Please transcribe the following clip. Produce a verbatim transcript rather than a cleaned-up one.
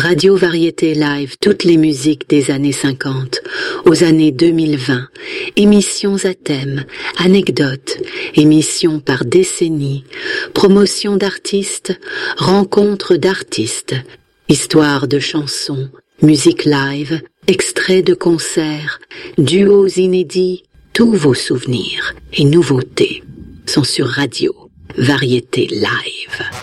Radio Variété Live, toutes les musiques des années cinquante aux années deux mille vingt, émissions à thème, anecdotes, émissions par décennie, promotion d'artistes, rencontres d'artistes, histoires de chansons, musique live, extraits de concerts, duos inédits, tous vos souvenirs et nouveautés sont sur Radio Variété Live.